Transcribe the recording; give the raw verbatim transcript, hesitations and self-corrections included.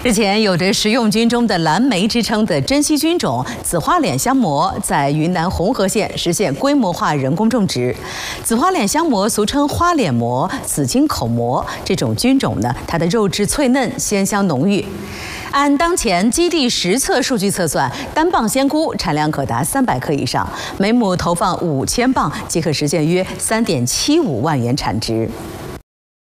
日前，有着食用菌中的蓝莓之称的珍稀菌种紫花脸香蘑，在云南红河县实现规模化人工种植。紫花脸香蘑俗称花脸蘑、紫金口蘑，这种菌种呢，它的肉质脆嫩，鲜香浓郁。按当前基地实测数据测算，单磅鲜菇产量可达三百克以上，每亩投放五千磅即可实现约三点七五万元产值。